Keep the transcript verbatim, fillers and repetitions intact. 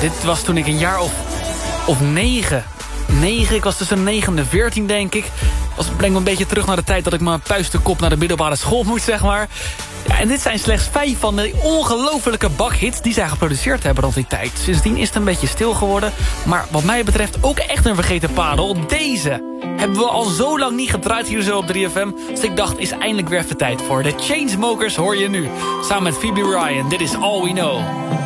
dit was toen ik een jaar of, of negen... negen, ik was tussen negen en veertien, denk ik. Dat brengt me een beetje terug naar de tijd dat ik mijn puistenkop naar de middelbare school moest, zeg maar. Ja, en dit zijn slechts vijf van de ongelofelijke bakhits die zij geproduceerd hebben rond die tijd. Sindsdien is het een beetje stil geworden. Maar wat mij betreft ook echt een vergeten parel. Deze hebben we al zo lang niet gedraaid hier zo op drie F M. Dus ik dacht, is eindelijk weer even tijd voor. De Chainsmokers hoor je nu. Samen met Phoebe Ryan. Dit is All We Know.